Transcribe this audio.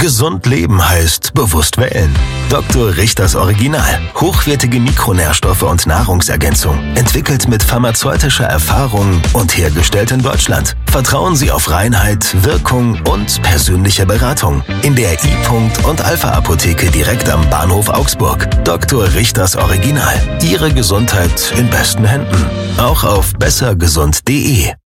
Gesund leben heißt bewusst wählen. Dr. Richters Original. Hochwertige Mikronährstoffe und Nahrungsergänzung. Entwickelt mit pharmazeutischer Erfahrung und hergestellt in Deutschland. Vertrauen Sie auf Reinheit, Wirkung und persönliche Beratung. In der I. und Alpha Apotheke direkt am Bahnhof Augsburg. Dr. Richters Original. Ihre Gesundheit in besten Händen. Auch auf bessergesund.de.